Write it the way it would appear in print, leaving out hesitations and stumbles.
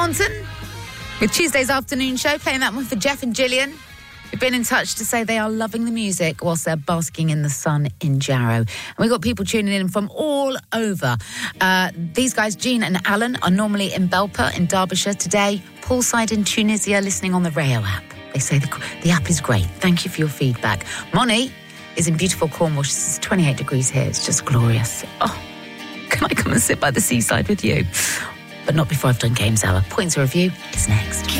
Swanson with Tuesday's afternoon show, playing that one for Jeff and Gillian, who've been in touch to say they are loving the music whilst they're basking in the sun in Jarrow. And we've got people tuning in from all over. These guys, Jean and Alan, are normally in Belper in Derbyshire. Today, poolside in Tunisia, listening on the Rayo app. They say the app is great. Thank you for your feedback. Moni is in beautiful Cornwall. It's 28 degrees here. It's just glorious. Oh, can I come and sit by the seaside with you? But not before I've done Games Hour. Points of Review is next.